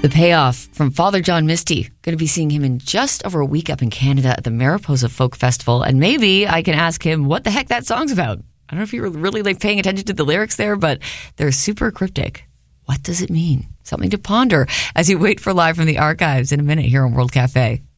The Payoff from Father John Misty. Going to be seeing him in just over a week up in Canada at the Mariposa Folk Festival. And maybe I can ask him what the heck that song's about. I don't know if you were really paying attention to the lyrics there, but they're super cryptic. What does it mean? Something to ponder as you wait for Live from the Archives in a minute here on World Cafe.